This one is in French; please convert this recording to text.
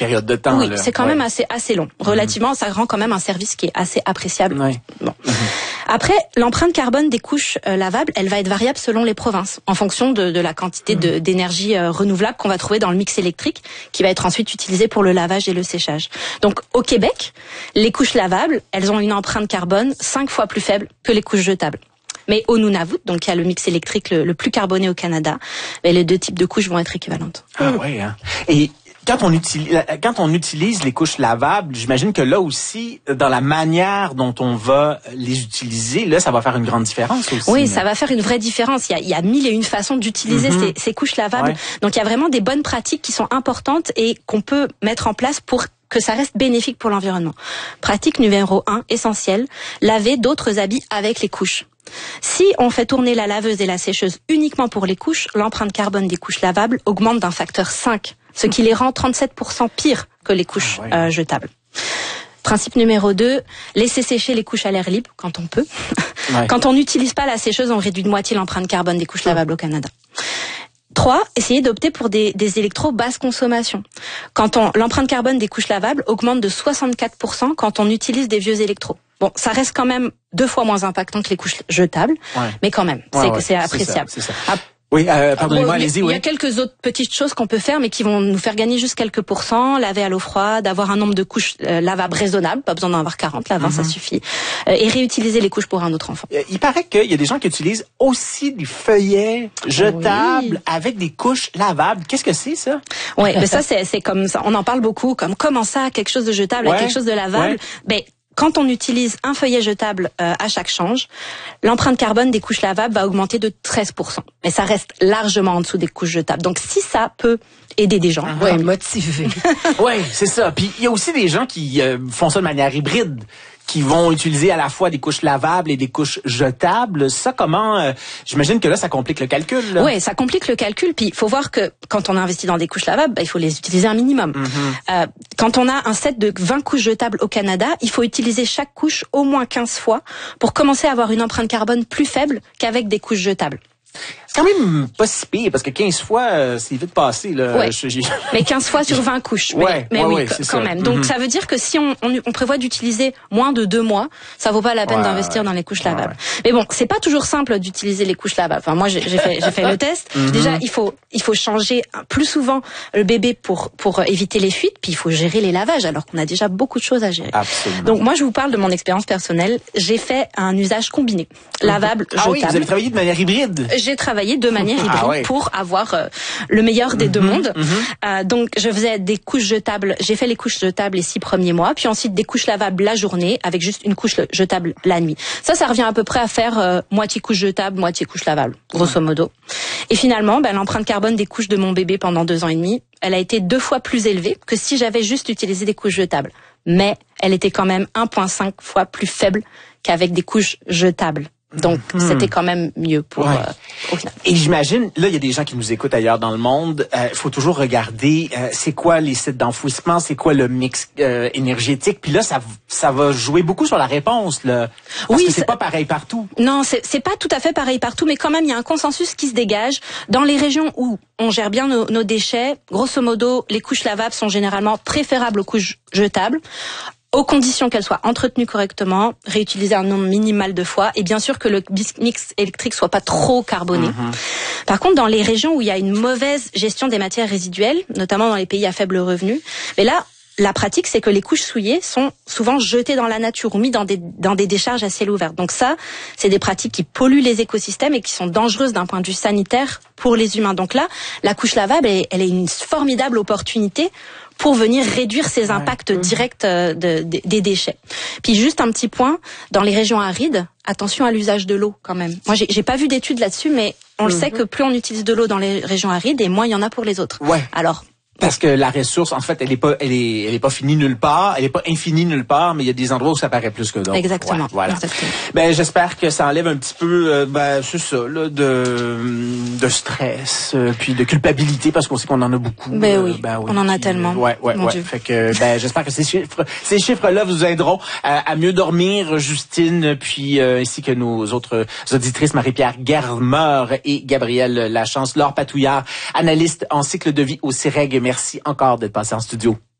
période de temps. Oui, là. c'est quand même assez long. Relativement, ça rend quand même un service qui est assez appréciable. Ouais. Bon. Après, l'empreinte carbone des couches lavables, elle va être variable selon les provinces, en fonction de la quantité d'énergie renouvelable qu'on va trouver dans le mix électrique, qui va être ensuite utilisé pour le lavage et le séchage. Donc, au Québec, les couches lavables, elles ont une empreinte carbone 5 fois plus faible que les couches jetables. Mais au Nunavut, donc il y a le mix électrique le plus carboné au Canada, mais les deux types de couches vont être équivalentes. Ah ouais, hein. Et quand on utilise les couches lavables, j'imagine que là aussi, dans la manière dont on va les utiliser, là, ça va faire une grande différence aussi. Oui, ça va faire une vraie différence. Il y a 1001 façons d'utiliser ces couches lavables. Ouais. Donc il y a vraiment des bonnes pratiques qui sont importantes et qu'on peut mettre en place pour que ça reste bénéfique pour l'environnement. Pratique numéro 1, essentielle, laver d'autres habits avec les couches. Si on fait tourner la laveuse et la sécheuse uniquement pour les couches, l'empreinte carbone des couches lavables augmente d'un facteur 5, ce qui les rend 37% pires que les couches jetables. Principe numéro 2, laisser sécher les couches à l'air libre quand on peut. Ouais. Quand on n'utilise pas la sécheuse, on réduit de moitié l'empreinte carbone des couches lavables au Canada. 3, essayer d'opter pour des électros basse consommation. L'empreinte carbone des couches lavables augmente de 64% quand on utilise des vieux électros. Bon, ça reste quand même 2 fois moins impactant que les couches jetables, mais quand même, c'est appréciable. C'est ça. Oui, pardonnez-moi, allez-y. Il y a quelques autres petites choses qu'on peut faire, mais qui vont nous faire gagner juste quelques pourcents. Laver à l'eau froide, avoir un nombre de couches lavables raisonnable, pas besoin d'en avoir 40, là, 20, ça suffit. Et réutiliser les couches pour un autre enfant. Il paraît qu'il y a des gens qui utilisent aussi des feuillets jetables avec des couches lavables. Qu'est-ce que c'est, ça? Oui, mais ça, c'est comme ça. On en parle beaucoup, comme comment ça, quelque chose de jetable à quelque chose de lavable. Ben, quand on utilise un feuillet jetable à chaque change, l'empreinte carbone des couches lavables va augmenter de 13%. Mais ça reste largement en dessous des couches jetables. Donc si ça peut aider des gens, motiver. Oui, c'est ça. Puis il y a aussi des gens qui font ça de manière hybride, qui vont utiliser à la fois des couches lavables et des couches jetables. Ça, comment... j'imagine que là, ça complique le calcul. Oui, ça complique le calcul. Puis il faut voir que quand on investit dans des couches lavables, il faut les utiliser un minimum. Quand on a un set de 20 couches jetables au Canada, il faut utiliser chaque couche au moins 15 fois pour commencer à avoir une empreinte carbone plus faible qu'avec des couches jetables. C'est quand même pas si pire, parce que 15 fois, c'est vite passé, là. Ouais. Mais 15 fois sur 20 couches. Mais oui, quand même. Donc, ça veut dire que si on prévoit d'utiliser moins de 2 mois, ça vaut pas la peine d'investir dans les couches lavables. Mais bon, c'est pas toujours simple d'utiliser les couches lavables. Enfin, moi, j'ai fait le test. Déjà, il faut changer plus souvent le bébé pour éviter les fuites, puis il faut gérer les lavages, alors qu'on a déjà beaucoup de choses à gérer. Absolument. Donc, moi, je vous parle de mon expérience personnelle. J'ai fait un usage combiné. Lavable, jetable. Ah oui, vous avez travaillé de manière hybride? J'ai travaillé de manière hybride pour avoir le meilleur des deux mondes. Donc, je faisais des couches jetables. J'ai fait les couches jetables les 6 premiers mois, puis ensuite des couches lavables la journée avec juste une couche jetable la nuit. Ça revient à peu près à faire moitié couche jetable, moitié couche lavable, grosso modo. Et finalement, l'empreinte carbone des couches de mon bébé pendant 2 ans et demi, elle a été 2 fois plus élevée que si j'avais juste utilisé des couches jetables. Mais elle était quand même 1,5 fois plus faible qu'avec des couches jetables. Donc, c'était quand même mieux pour au final. Et j'imagine, là, il y a des gens qui nous écoutent ailleurs dans le monde. Il faut toujours regarder c'est quoi les sites d'enfouissement, c'est quoi le mix énergétique. Puis là, ça va jouer beaucoup sur la réponse, là. Parce que c'est pas pareil partout. Non, c'est pas tout à fait pareil partout, mais quand même, il y a un consensus qui se dégage. Dans les régions où on gère bien nos déchets, grosso modo, les couches lavables sont généralement préférables aux couches jetables, aux conditions qu'elles soient entretenues correctement, réutilisées un nombre minimal de fois, et bien sûr que le mix électrique soit pas trop carboné. Par contre, dans les régions où il y a une mauvaise gestion des matières résiduelles, notamment dans les pays à faible revenu, mais là, la pratique, c'est que les couches souillées sont souvent jetées dans la nature ou mises dans des décharges à ciel ouvert. Donc ça, c'est des pratiques qui polluent les écosystèmes et qui sont dangereuses d'un point de vue sanitaire pour les humains. Donc là, la couche lavable, elle est une formidable opportunité pour venir réduire ces impacts directs des déchets. Puis juste un petit point, dans les régions arides, attention à l'usage de l'eau quand même. Moi, j'ai pas vu d'études là-dessus, mais on le sait que plus on utilise de l'eau dans les régions arides, et moins il y en a pour les autres. Alors, parce que la ressource, en fait, elle est pas finie nulle part, elle est pas infinie nulle part, mais il y a des endroits où ça paraît plus que d'autres. Exactement. Voilà. Exactement. J'espère que ça enlève un petit peu, c'est ça, là, de stress, puis de culpabilité, parce qu'on sait qu'on en a beaucoup. Oui, on en a tellement. Ouais. Fait que, j'espère que ces chiffres-là vous aideront à mieux dormir, Justine, puis ainsi que nos autres auditrices, Marie-Pierre Germer et Gabrielle Lachance, Laure Patouillard, analyste en cycle de vie au CIREG. Merci encore d'être passé en studio.